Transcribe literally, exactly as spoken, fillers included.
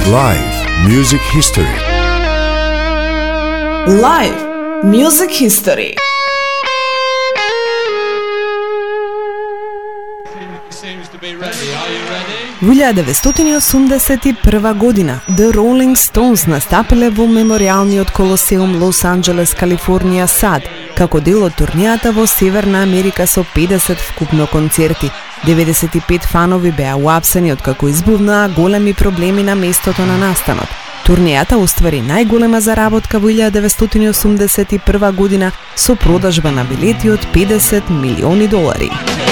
Live Music History. Live Music History. Во илјада деветстотини и осумдесет и прва година The Rolling Stones настапиле во меморијалниот колосеум Лос Анџелес, Калифорнија, САД, како дел од турнијата во Северна Америка со педесет вкупно концерти. деветдесет и пет фанови беа уапсени откако избувнаа големи проблеми на местото на настанот. Турнијата оствари најголема заработка во илјада деветстотини и осумдесет и прва година со продажба на билети од педесет милиони долари.